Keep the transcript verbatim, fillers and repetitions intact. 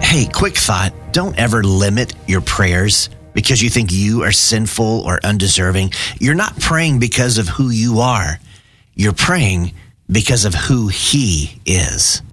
Hey, quick thought. Don't ever limit your prayers because you think you are sinful or undeserving. You're not praying because of who you are. You're praying because of who He is.